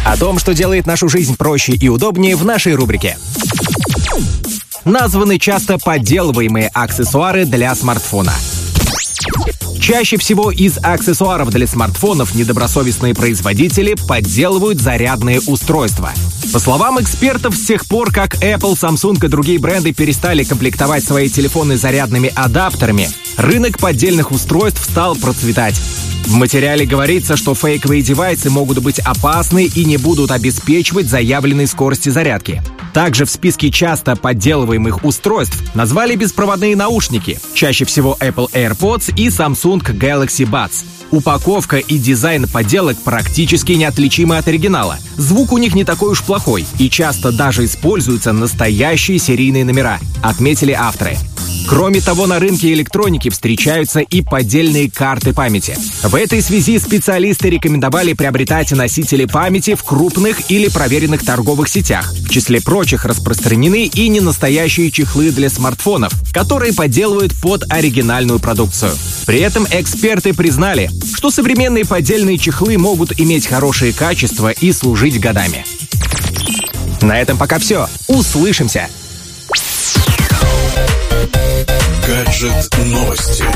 О том, что делает нашу жизнь проще и удобнее, в нашей рубрике. Названы часто подделываемые аксессуары для смартфона. Чаще всего из аксессуаров для смартфонов недобросовестные производители подделывают зарядные устройства. По словам экспертов, с тех пор, как Apple, Samsung и другие бренды перестали комплектовать свои телефоны зарядными адаптерами, рынок поддельных устройств стал процветать. В материале говорится, что фейковые девайсы могут быть опасны и не будут обеспечивать заявленной скорости зарядки. Также в списке часто подделываемых устройств назвали беспроводные наушники, чаще всего Apple AirPods и Samsung Galaxy Buds. Упаковка и дизайн подделок практически неотличимы от оригинала. Звук у них не такой уж плохой, и часто даже используются настоящие серийные номера, отметили авторы. Кроме того, на рынке электроники встречаются и поддельные карты памяти. В этой связи специалисты рекомендовали приобретать носители памяти в крупных или проверенных торговых сетях. В числе прочих распространены и ненастоящие чехлы для смартфонов, которые подделывают под оригинальную продукцию. При этом эксперты признали, что современные поддельные чехлы могут иметь хорошие качества и служить годами. На этом пока все. Услышимся! Гаджет новости.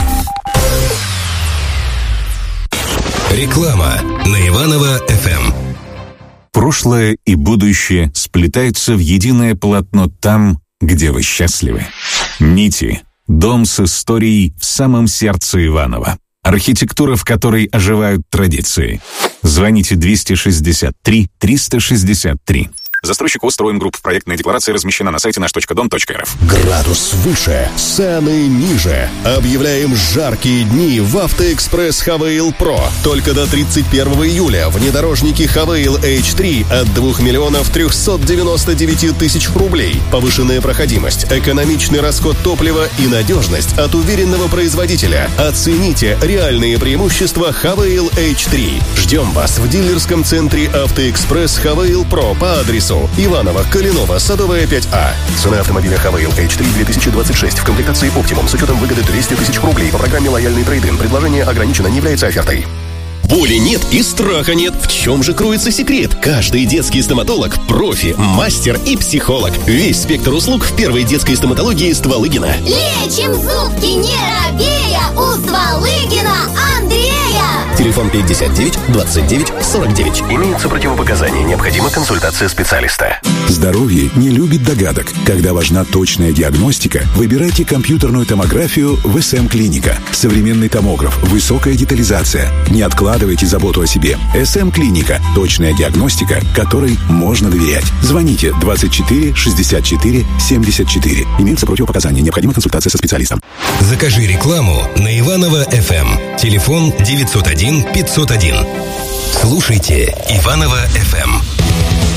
Реклама на Иваново-ФМ. Прошлое и будущее сплетаются в единое полотно там, где вы счастливы. Нити. Дом с историей в самом сердце Иваново. Архитектура, в которой оживают традиции. Звоните 263 363. Застройщик устроен групп. Проектная декларация размещена на сайте наш.дом.рф. Градус выше, цены ниже. Объявляем жаркие дни в Автоэкспресс Хавейл Про. Только до 31 июля внедорожники Хавейл H3 от 2 миллионов 399 тысяч рублей. Повышенная проходимость, экономичный расход топлива и надежность от уверенного производителя. Оцените реальные преимущества Хавейл H3. Ждем вас в дилерском центре Автоэкспресс Хавейл Про по адресу Иваново, Калинова, Садовая, 5А. Цена автомобиля Хавейл H3 2026 в комплектации Optimum с учетом выгоды 200 тысяч рублей по программе «Лояльный трейд-ин». Предложение ограничено, не является офертой. Боли нет и страха нет. В чем же кроется секрет? Каждый детский стоматолог – профи, мастер и психолог. Весь спектр услуг в первой детской стоматологии Стволыгина. Лечим зубки не робея у Стволыгина Андрея. Телефон 59 29 49. Имеются противопоказания. Необходима консультация специалиста. Здоровье не любит догадок. Когда важна точная диагностика, выбирайте компьютерную томографию в СМ-клиника. Современный томограф, высокая детализация. Не откладывайте заботу о себе. СМ-клиника. Точная диагностика, которой можно доверять. Звоните 24 64 74. Имеются противопоказания. Необходима консультация со специалистом. Закажи рекламу на Иваново-ФМ. Телефон 901 501. Слушайте Иваново-ФМ.